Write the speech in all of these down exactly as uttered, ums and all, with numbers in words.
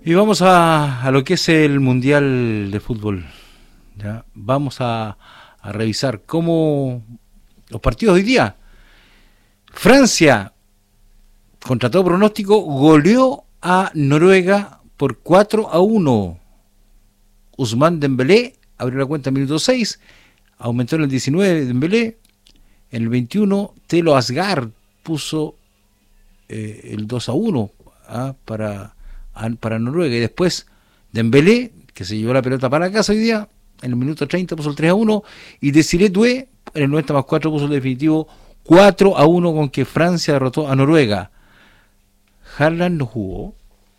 Y vamos a, a lo que es el Mundial de Fútbol. ¿Ya? Vamos a, a revisar cómo los partidos de hoy día. Francia, contra todo pronóstico, goleó a Noruega por cuatro a uno. Ousmane Dembélé abrió la cuenta en minuto seis, aumentó en el diecinueve Dembélé, en el veintiuno Telo Asgard puso eh, el dos a uno ¿ah? para, a, para Noruega, y después Dembélé, que se llevó la pelota para casa hoy día, en el minuto treinta puso el tres a uno, y Desiré Doué en el noventa más cuatro puso el definitivo cuatro a uno, con que Francia derrotó a Noruega. Haaland no jugó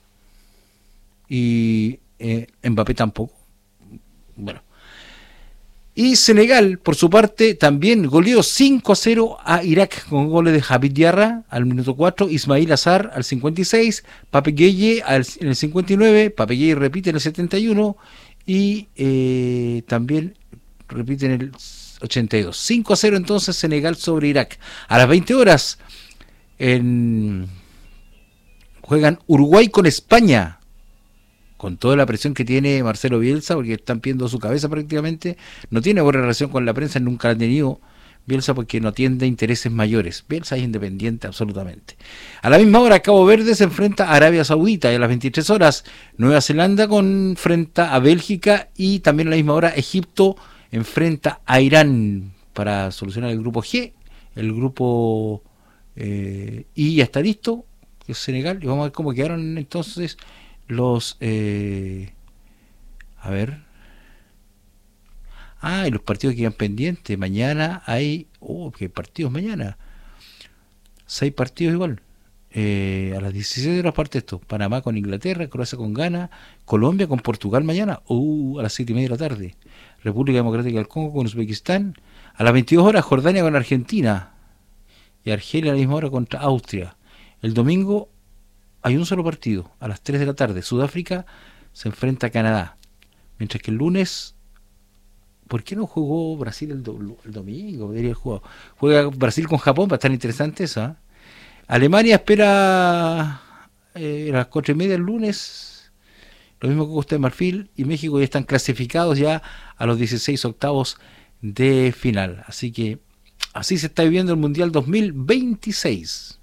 y eh, Mbappé tampoco. Bueno. Y Senegal, por su parte, también goleó cinco a cero a Irak con goles de Habib Diarra al minuto cuatro, Ismail Azar al cincuenta y seis, Pape Gueye al, en el cincuenta y nueve, Pape Gueye repite en el setenta y uno y eh, también repite en el ochenta y dos. cinco a cero entonces Senegal sobre Irak. A las veinte horas en... juegan Uruguay con España, con toda la presión que tiene Marcelo Bielsa, porque están pidiendo su cabeza prácticamente. No tiene buena relación con la prensa, nunca la ha tenido Bielsa, porque no atiende intereses mayores. Bielsa es independiente absolutamente. A la misma hora, Cabo Verde se enfrenta a Arabia Saudita, y a las veintitrés horas Nueva Zelanda enfrenta a Bélgica, y también a la misma hora Egipto enfrenta a Irán para solucionar el grupo G, el grupo eh, I ya está listo, que es Senegal, y vamos a ver cómo quedaron entonces los eh, a ver ah y los partidos que quedan pendientes. Mañana hay oh qué partidos mañana, seis partidos igual, eh, a las dieciséis horas parte esto: Panamá con Inglaterra, Croacia con Ghana, Colombia con Portugal mañana, uh, a las siete y media de la tarde, República Democrática del Congo con Uzbekistán, a las veintidós horas Jordania con Argentina, y Argelia a la misma hora contra Austria. El domingo hay un solo partido, a las tres de la tarde, Sudáfrica se enfrenta a Canadá. Mientras que el lunes, ¿por qué no jugó Brasil el, do, el domingo? Debería haber jugado. Juega Brasil con Japón, va a estar interesante esa. Alemania espera eh, a las cuatro y media el lunes, lo mismo que Costa de Marfil, y México ya están clasificados ya a los dieciséis octavos de final. Así que así se está viviendo el Mundial dos mil veintiséis.